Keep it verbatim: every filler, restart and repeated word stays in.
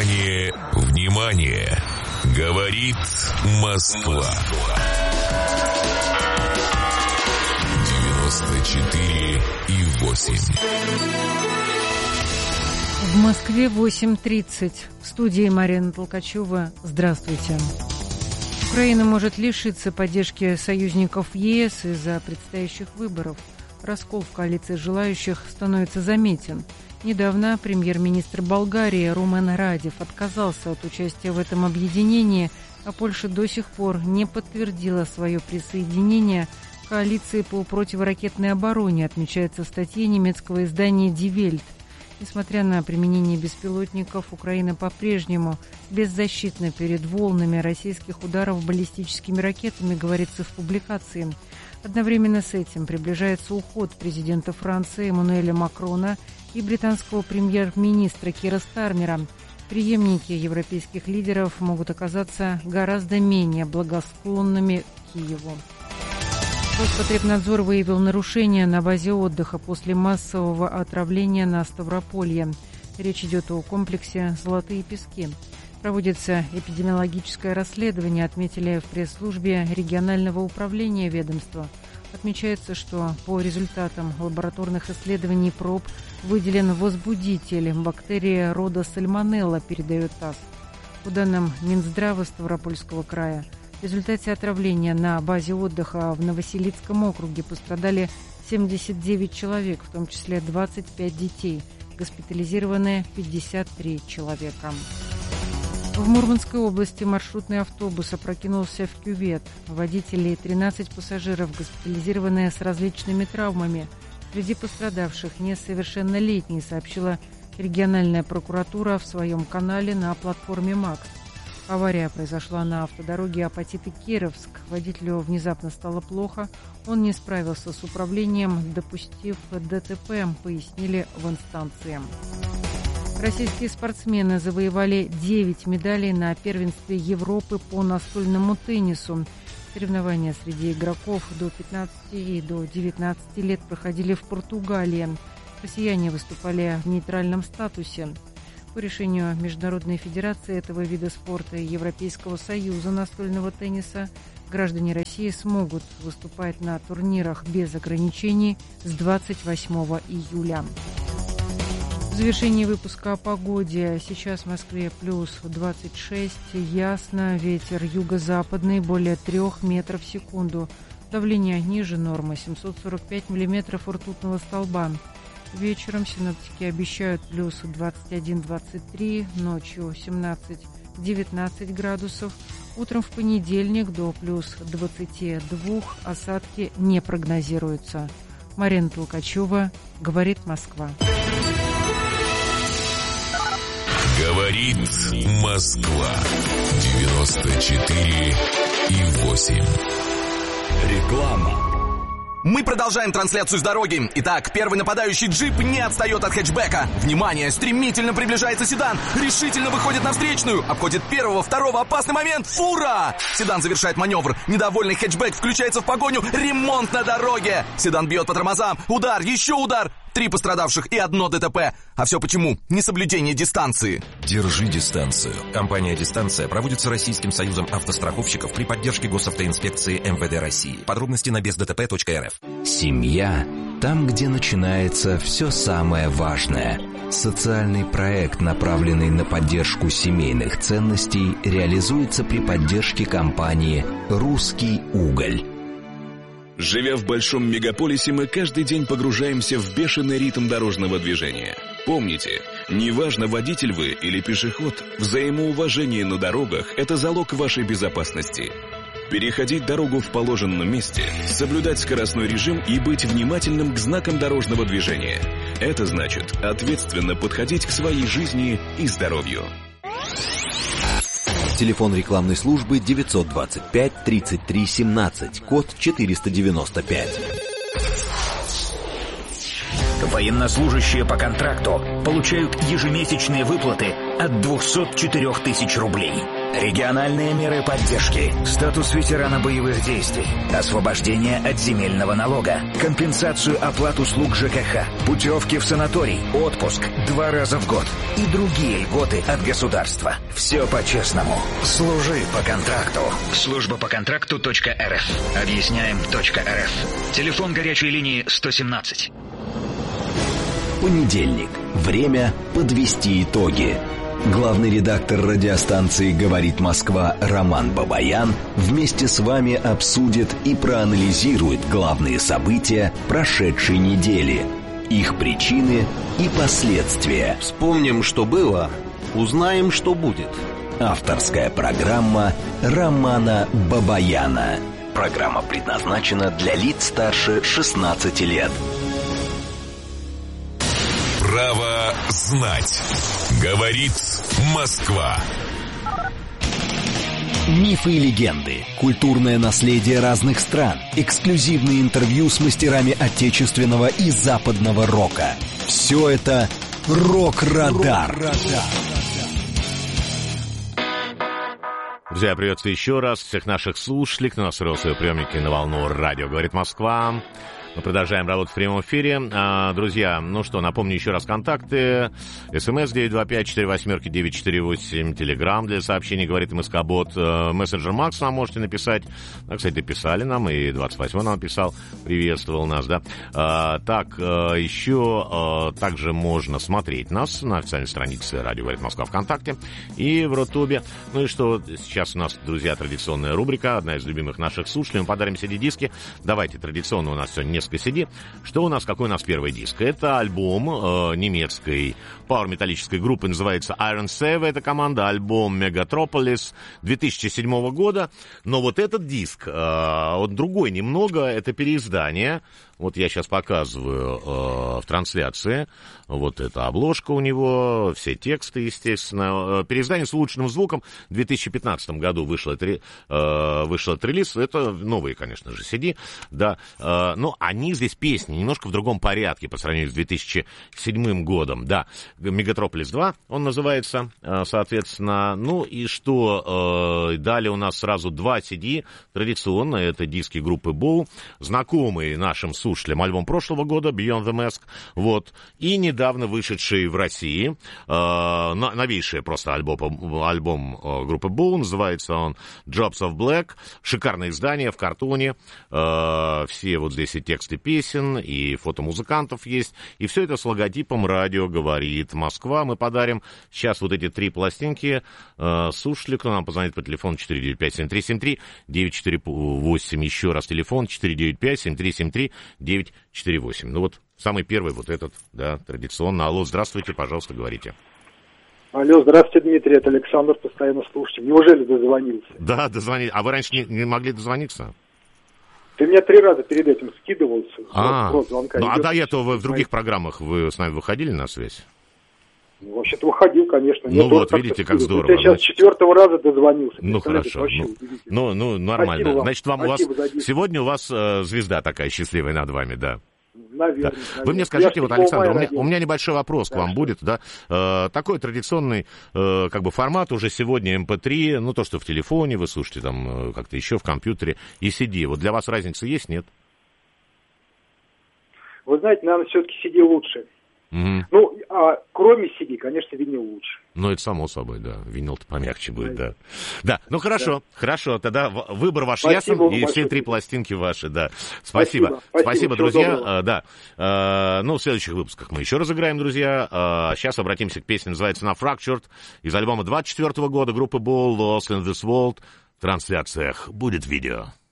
Внимание, внимание! Говорит Москва. девяносто четыре и восемь. В Москве восемь тридцать. В студии Марина Толкачева. Здравствуйте. Украина может лишиться поддержки союзников ЕС из-за предстоящих выборов. Раскол в коалиции желающих становится заметен. Недавно премьер-министр Болгарии Румен Радев отказался от участия в этом объединении, а Польша до сих пор не подтвердила свое присоединение к коалиции по противоракетной обороне, отмечается в статье немецкого издания Die Welt. Несмотря на применение беспилотников, Украина по-прежнему беззащитна перед волнами российских ударов баллистическими ракетами, говорится в публикации. Одновременно с этим приближается уход президента Франции Эммануэля Макрона и британского премьер-министра Кира Стармера. Преемники европейских лидеров могут оказаться гораздо менее благосклонными к Киеву. Роспотребнадзор выявил нарушения на базе отдыха после массового отравления на Ставрополье. Речь идет о комплексе «Золотые пески». Проводится эпидемиологическое расследование, отметили в пресс-службе регионального управления ведомства. Отмечается, что по результатам лабораторных исследований проб выделен возбудитель бактерии рода сальмонелла, передает ТАСС. По данным Минздрава Ставропольского края, в результате отравления на базе отдыха в Новоселицком округе пострадали семьдесят девять человек, в том числе двадцать пять детей. Госпитализированы пятьдесят три человека. В Мурманской области маршрутный автобус опрокинулся в кювет. Водители и тринадцать пассажиров госпитализированы с различными травмами. Среди пострадавших несовершеннолетний, сообщила региональная прокуратура в своем канале на платформе МАКС. Авария произошла на автодороге Апатиты-Кировск. Водителю внезапно стало плохо. Он не справился с управлением, допустив ДТП, пояснили в инстанции. Российские спортсмены завоевали девять медалей на первенстве Европы по настольному теннису. Соревнования среди игроков до пятнадцати и до девятнадцати лет проходили в Португалии. Россияне выступали в нейтральном статусе. По решению Международной федерации этого вида спорта и Европейского союза настольного тенниса граждане России смогут выступать на турнирах без ограничений с двадцать восьмого июля. В завершении выпуска о погоде. Сейчас в Москве плюс двадцать шесть, ясно, ветер юго-западный более трех метров в секунду. Давление ниже нормы, семьсот сорок пять миллиметров ртутного столба. Вечером синоптики обещают плюс двадцать один - двадцать три, ночью семнадцать - девятнадцать градусов. Утром в понедельник до плюс двадцати двух, осадки не прогнозируются. Марина Толкачева, говорит Москва. Говорит Москва. девяносто четыре и восемь. Реклама. Мы продолжаем трансляцию с дороги. Итак, первый нападающий джип не отстает от хэтчбека. Внимание, стремительно приближается седан. Решительно выходит на встречную. Обходит первого, второго, опасный момент. Фура! Седан завершает маневр. Недовольный хэтчбек включается в погоню. Ремонт на дороге. Седан бьет по тормозам. Удар, еще удар. Три пострадавших и одно ДТП. А все почему? Несоблюдение дистанции. Держи дистанцию. Компания «Дистанция» проводит с Российским союзом автостраховщиков при поддержке госавтоинспекции эм вэ дэ России. Подробности на без дэ тэ пэ точка эр эф. Семья – там, где начинается все самое важное. Социальный проект, направленный на поддержку семейных ценностей, реализуется при поддержке компании «Русский уголь». Живя в большом мегаполисе, мы каждый день погружаемся в бешеный ритм дорожного движения. Помните, неважно, водитель вы или пешеход, взаимоуважение на дорогах – это залог вашей безопасности. Переходить дорогу в положенном месте, соблюдать скоростной режим и быть внимательным к знакам дорожного движения. Это значит ответственно подходить к своей жизни и здоровью. Телефон рекламной службы девятьсот двадцать пять тридцать три семнадцать, код четыреста девяносто пять. Военнослужащие по контракту получают ежемесячные выплаты от двухсот четырёх тысяч рублей. Региональные меры поддержки. Статус ветерана боевых действий. Освобождение от земельного налога. Компенсацию оплат услуг ЖКХ. Путевки в санаторий. Отпуск два раза в год. И другие льготы от государства. Все по-честному. Служи по контракту. Служба по контракту точка эр эф. Объясняем точка эр эф. Телефон горячей линии сто семнадцать. Понедельник. Время подвести итоги. Главный редактор радиостанции «Говорит Москва» Роман Бабаян вместе с вами обсудит и проанализирует главные события прошедшей недели, их причины и последствия. Вспомним, что было, узнаем, что будет. Авторская программа Романа Бабаяна. Программа предназначена для лиц старше шестнадцати лет. Право знать. Говорит Москва. Мифы и легенды, культурное наследие разных стран, эксклюзивные интервью с мастерами отечественного и западного рока. Все это «Рок-Радар». Друзья, приветствую еще раз всех наших слушателей, кто настроил свои приемники на волну радио «Говорит Москва». Мы продолжаем работу в прямом эфире. А, друзья, ну что, напомню еще раз контакты. СМС девять два пять четыре восемь девять четыре восемь. Телеграм для сообщений «Говорит МСК-бот». Мессенджер Макс нам можете написать. А, кстати, писали нам, и двадцать восьмой нам писал, приветствовал нас, да. А, так, еще а, также можно смотреть нас на официальной странице «Радио Говорит Москва» ВКонтакте и в Рутубе. Ну и что, сейчас у нас, друзья, традиционная рубрика, одна из любимых наших слушателей. Мы подарим си ди-диски. Давайте, традиционно у нас сегодня несколько си ди. Что у нас, какой у нас первый диск? Это альбом э, немецкой пауэр-металлической группы, называется Iron Save. Это команда, альбом Megatropolis две тысячи седьмого года. Но вот этот диск, э, он другой немного, это переиздание. Вот я сейчас показываю э, в трансляции. Вот эта обложка у него, все тексты, естественно. Переиздание с улучшенным звуком. В две тысячи пятнадцатом году вышел этот, э, вышел этот релиз. Это новые, конечно же, си ди. Да. Э, но они здесь песни немножко в другом порядке по сравнению с две тысячи седьмым годом. Да. Megatropolis два он называется, э, соответственно. Ну и что? Э, далее у нас сразу два си ди. Традиционно это диски группы Bow. Знакомые нашим слушателям альбом прошлого года Beyond the Mask. Вот. И недавно вышедший в России э, новейший просто альбом, альбом э, группы Bow. Называется он Drops of Black. Шикарное издание в картоне. Э, все вот здесь и тексты песен, и фото музыкантов есть. И все это с логотипом «Радио Говорит Москва». Мы подарим сейчас вот эти три пластинки э, слушателю, кто нам позвонит по телефону четыре девять пять семь три семь три девять четыре восемь. Еще раз телефон четыре девять пять семь три семь три девять четыре восемь. Ну вот самый первый вот этот, да, традиционно. Алло, здравствуйте, пожалуйста, говорите. Алло, здравствуйте, Дмитрий, это Александр, постоянно слушатель. Неужели дозвонился? Да, дозвонились. А вы раньше не, не могли дозвониться? Ты меня три раза перед этим скидывался. А, вот, звонка ну, а идет. до этого вы в других программах вы с нами выходили на связь? Ну, вообще-то выходил, конечно. Ну вот, видите, как здорово. Я сейчас четвертого раза дозвонился. Ну, хорошо. Ну, ну, ну, нормально. Вам. Значит, вам Спасибо у вас сегодня у вас э, звезда такая счастливая над вами, да. Наверное, да. наверное. Вы мне скажите, вот, Александр, у меня, родился. у меня небольшой вопрос да, к вам что? будет, да. Э, такой традиционный, э, как бы, формат уже сегодня эм пэ три, ну, то, что в телефоне вы слушаете, там, э, как-то еще в компьютере, и си ди. Вот для вас разница есть, нет? Вы знаете, наверное, все-таки си ди лучше. Угу. Ну, а кроме си ди, конечно, винил лучше. Ну, это само собой, да. Винил-то помягче будет, да. Да, ну хорошо, да. хорошо. Тогда выбор ваш Спасибо, ясен, и все три пластинки ваши, да. Спасибо. Спасибо, Спасибо друзья. А, да. А, ну, в следующих выпусках мы еще разыграем, друзья. А, сейчас обратимся к песне, называется она Fractured, из альбома двадцать четвёртого года группы Bow, Lost in this World. В трансляциях будет видео.